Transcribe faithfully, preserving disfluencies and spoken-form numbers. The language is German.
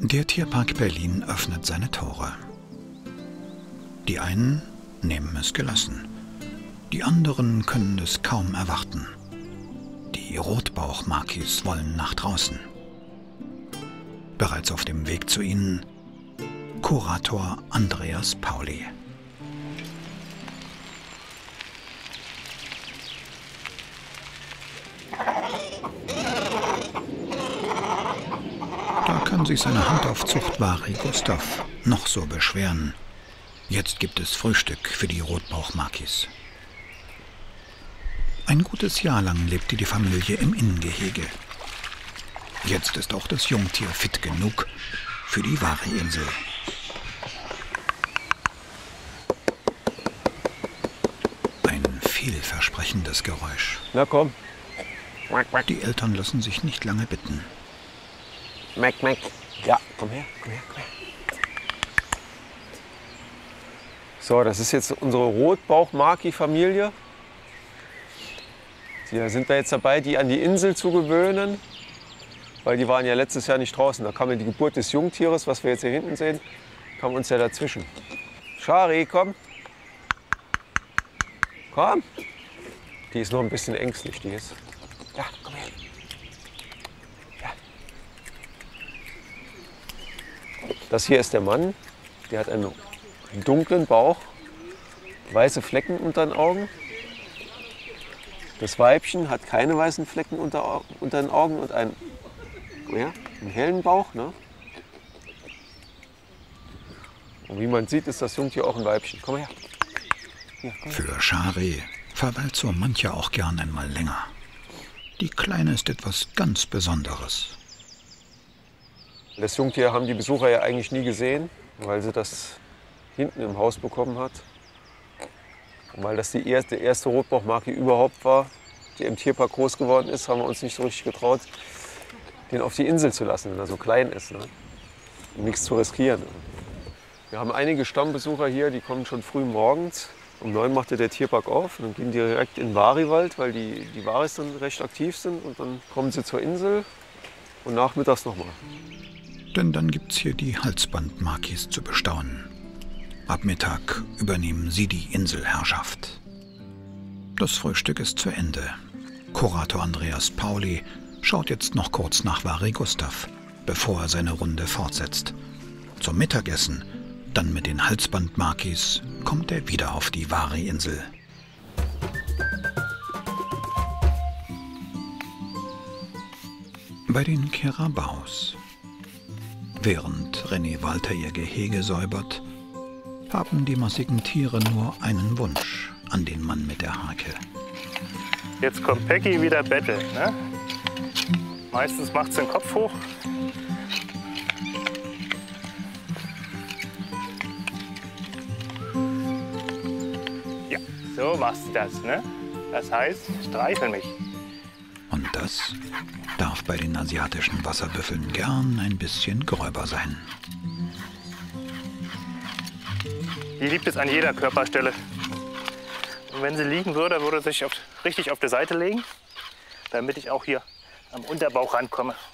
Der Tierpark Berlin öffnet seine Tore. Die einen nehmen es gelassen, die anderen können es kaum erwarten. Die Rotbauchmakis wollen nach draußen. Bereits auf dem Weg zu ihnen Kurator Andreas Pauli. Da kann sich seine Handaufzucht Vari Gustav noch so beschweren. Jetzt gibt es Frühstück für die Rotbauchmakis. Ein gutes Jahr lang lebte die Familie im Innengehege. Jetzt ist auch das Jungtier fit genug für die Vari-Insel. Ein vielversprechendes Geräusch. Na komm. Die Eltern lassen sich nicht lange bitten. Mac, Mac. Ja, komm her, komm her, komm her. So, das ist jetzt unsere Rotbauchmaki-Familie. Da sind wir jetzt dabei, die an die Insel zu gewöhnen, weil die waren ja letztes Jahr nicht draußen. Da kam ja die Geburt des Jungtieres, was wir jetzt hier hinten sehen, kam uns ja dazwischen. Shari, komm. Komm. Die ist noch ein bisschen ängstlich, die ist. Ja, komm her. Ja. Das hier ist der Mann, der hat einen dunklen Bauch, weiße Flecken unter den Augen. Das Weibchen hat keine weißen Flecken unter, unter den Augen und einen, ja, einen hellen Bauch. Ne? Und wie man sieht, ist das Jungtier auch ein Weibchen. Komm her. Hier, komm her. Für Shari verweilt so mancher auch gern einmal länger. Die Kleine ist etwas ganz Besonderes. Das Jungtier haben die Besucher ja eigentlich nie gesehen, weil sie das hinten im Haus bekommen hat. Und weil das die erste, erste Rotbauchmaki überhaupt war, die im Tierpark groß geworden ist, haben wir uns nicht so richtig getraut, den auf die Insel zu lassen, wenn er so klein ist, ne? Um nichts zu riskieren. Wir haben einige Stammbesucher hier, die kommen schon früh morgens. Um neun machte der Tierpark auf und dann gehen die direkt in den Variwald, weil die, die Varis dann recht aktiv sind. Und dann kommen sie zur Insel und nachmittags nochmal. Denn dann gibt's hier die Halsbandmakis zu bestaunen. Ab Mittag übernehmen sie die Inselherrschaft. Das Frühstück ist zu Ende. Kurator Andreas Pauli schaut jetzt noch kurz nach Vari Gustav, bevor er seine Runde fortsetzt. Zum Mittagessen, dann mit den Halsbandmakis, kommt er wieder auf die Vari-Insel. Bei den Kerabaus. Während René Walter ihr Gehege säubert, haben die massigen Tiere nur einen Wunsch an den Mann mit der Hake. Jetzt kommt Peggy wieder betteln, ne? Meistens macht sie den Kopf hoch. Ja, so machst du das, ne? Das heißt, streicheln mich. Und das darf bei den asiatischen Wasserbüffeln gern ein bisschen gröber sein. Die liebt es an jeder Körperstelle. Und wenn sie liegen würde, würde sie sich auf, richtig auf die Seite legen, damit ich auch hier am Unterbauch rankomme.